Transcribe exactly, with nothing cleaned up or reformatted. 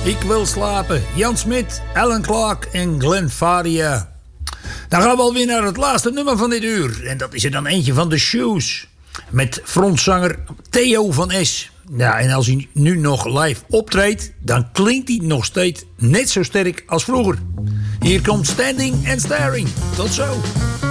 Ik wil slapen. Jan Smit, Alan Clark en Glenn Faria. Dan gaan we alweer naar het laatste nummer van dit uur. En dat is er dan eentje van The Shoes. Met frontzanger Theo van S. Ja, en als hij nu nog live optreedt, dan klinkt hij nog steeds net zo sterk als vroeger. Hier komt Standing and Staring. Tot zo.